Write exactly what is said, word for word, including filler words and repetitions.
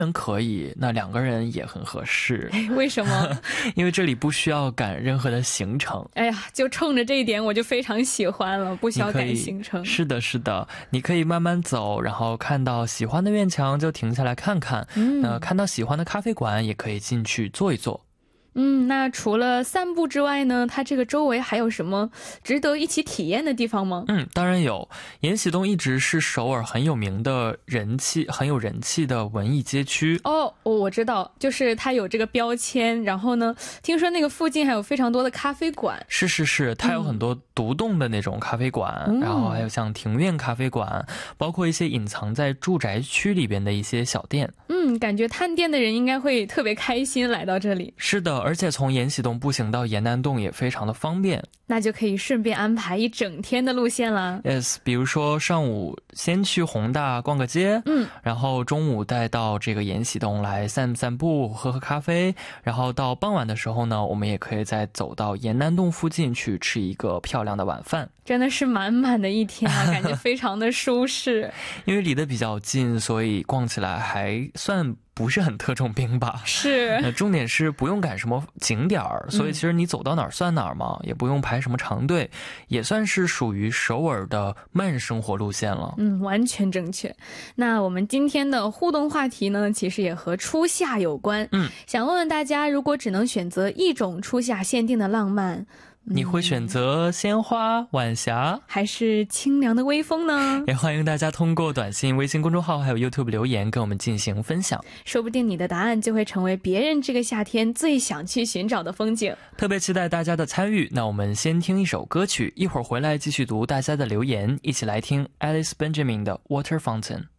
嗯，可以，那两个人也很合适。 为什么？ 因为这里不需要赶任何的行程。 哎呀，就冲着这一点我就非常喜欢了，不需要赶行程。 是的是的，你可以慢慢走，然后看到喜欢的院墙就停下来看看，嗯，那看到喜欢的咖啡馆也可以进去坐一坐。 嗯，那除了散步之外呢，它这个周围还有什么值得一起体验的地方吗？ 嗯，当然有。延禧洞一直是首尔很有名的人气很有人气的文艺街区。 哦，我知道，就是它有这个标签，然后呢，听说那个附近还有非常多的咖啡馆。 是是是，它有很多独栋的那种咖啡馆，嗯，然后还有像庭院咖啡馆，包括一些隐藏在住宅区里边的一些小店。 嗯，感觉探店的人应该会特别开心来到这里。 是的，而且从延禧洞步行到延南洞也非常的方便， 那就可以顺便安排一整天的路线了。 Yes， 比如说上午先去弘大逛个街，嗯，然后中午带到这个延禧洞来散散步喝喝咖啡，然后到傍晚的时候呢，我们也可以再走到延南洞附近去吃一个漂亮的晚饭。 真的是满满的一天啊，感觉非常的舒适。 因为离得比较近，所以逛起来还算不是很特种兵吧。 是， 那重点是不用赶什么景点，所以其实你走到哪儿算哪儿嘛，嗯，也不用排什么长队，也算是属于首尔的慢生活路线了。 嗯，完全正确。那我们今天的互动话题呢，其实也和初夏有关。嗯，想问问大家，如果只能选择一种初夏限定的浪漫， 你会选择鲜花、晚霞还是清凉的微风呢？ 也欢迎大家通过短信、微信公众号还有 YouTube 留言跟我们进行分享， 说不定你的答案就会成为别人这个夏天最想去寻找的风景。 特别期待大家的参与。那我们先听一首歌曲，一会儿回来继续读大家的留言，一起来听 Alice Benjamin 的 Water Fountain。